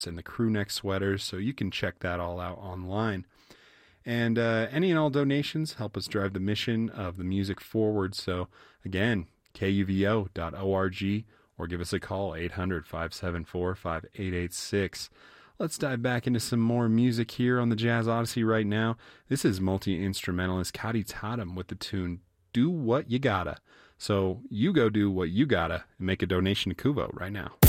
and the crew neck sweaters, so you can check that all out online. And any and all donations help us drive the mission of the music forward. So again, kuvo.org, or give us a call, 800-574-5886. Let's dive back into some more music here on the Jazz Odyssey right now. This is multi-instrumentalist Kadi Tatum with the tune Do What You Gotta. So you go do what you gotta and make a donation to Kuvo right now.